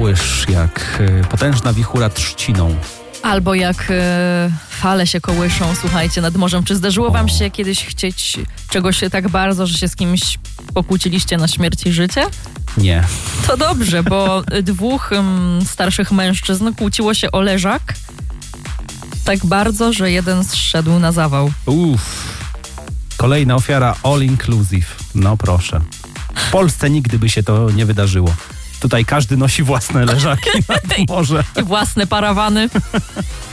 kołysz, jak potężna wichura trzciną. Albo jak fale się kołyszą, słuchajcie, nad morzem. Czy zdarzyło wam się kiedyś chcieć czegoś tak bardzo, że się z kimś pokłóciliście na śmierć i życie? Nie. To dobrze, bo dwóch starszych mężczyzn kłóciło się o leżak tak bardzo, że jeden zszedł na zawał. Kolejna ofiara all inclusive. No proszę. W Polsce nigdy by się to nie wydarzyło. Tutaj każdy nosi własne leżaki nad morze. I własne parawany.